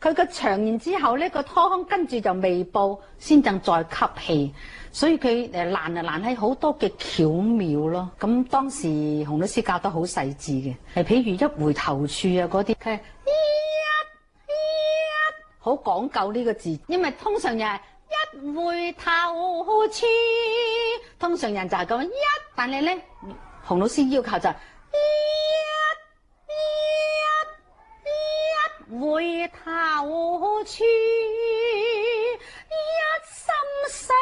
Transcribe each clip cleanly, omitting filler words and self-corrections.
佢個長完之後咧，個拖腔跟住就未報，先正再吸氣，所以佢難喺好多嘅巧妙咯。咁當時洪老師教得好細緻嘅，譬如一回頭處啊嗰啲，佢好講究呢個字，因為通常又係一回頭處，通常人就係咁一，但係咧洪老師要求就係一回頭處，一心相。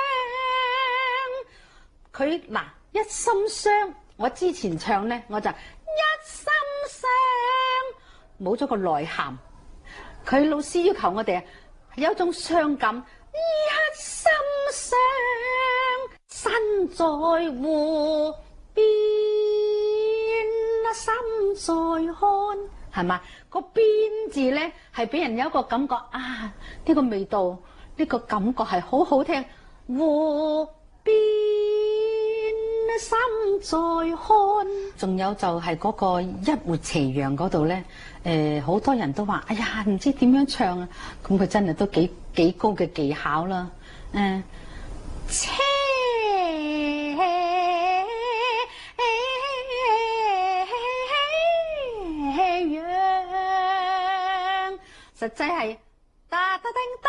佢嗱一心相，我之前唱咧我就一心相，冇咗個內涵。佢老師要求我哋有一種傷感，一心相，身在湖邊，心在看，係嘛？個邊字咧係俾人有一個感覺啊！呢個味道，呢個感覺係好好聽。湖邊心在看，仲有就係嗰個一活斜陽嗰度咧，好多人都話：哎呀，唔知點樣唱啊！咁佢真係都幾高嘅技巧啦。斜陽，實際係。嗒嗒叮